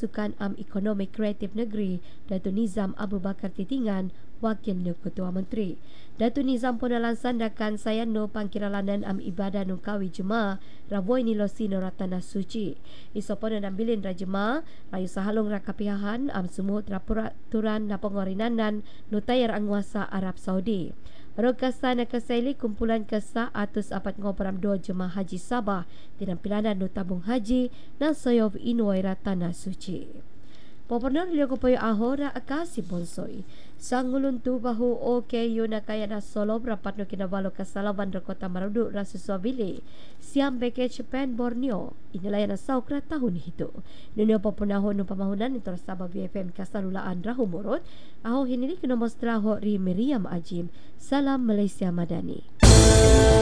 Sukan Ekonomi Kreatif Negeri Datuk Nizam Abu Bakar Titingan Wakil Ketua Menteri. Datuk Nizam pun lansandakan sayano pangkiralanan ibadah nukawi Jemaah Ravoi Nilosi Noratana Suci. Iso pun nambilin rajema rayu sahalung rakapihahan semut rapuraturan na pengorinanan nutayar anguasa Arab Saudi. Rokasan kesaili kumpulan kesah atus apat ngoperam 2 jemaah haji Sabah tinampilanan no tabung haji dan soyov inuaira tanah suci. Popernor Liokopoyo Ahora Akasi Bonsoi Sangulun tu bahu OKU na kaya na solo rapat no kinabalo kasalawan ra Kota Marudu rasa Suabili siam package Pen Borneo inilah na saukra tahun itu. Nunyo papunahon no pamahunan ito Sabah BFM kasalulaan rahumurot aho hinili kinomos traho ri Miriam Ajim. Salam Malaysia Madani.